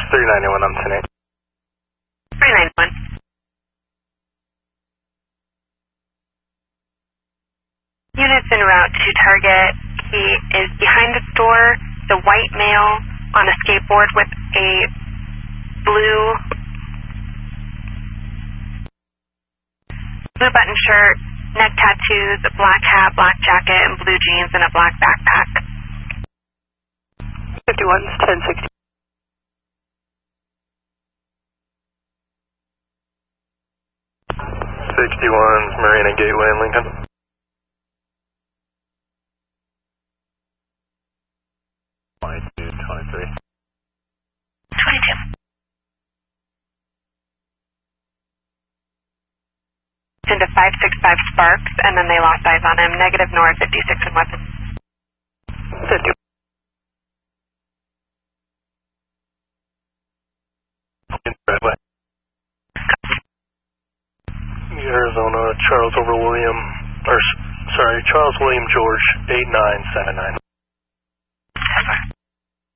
391 on 10-8. 391. Units en route to target. He is behind the store, the white male on a skateboard with a blue button shirt, neck tattoos, a black hat, black jacket, and blue jeans, and a black backpack. 51's 1060. 61's Marina Gateway in Lincoln. Latitude 23. 22. Into 565 Sparks, and then they lost eyes on him. Negative north, 56 and weapons. 50. Driveway. Arizona, Charles William George, 8979.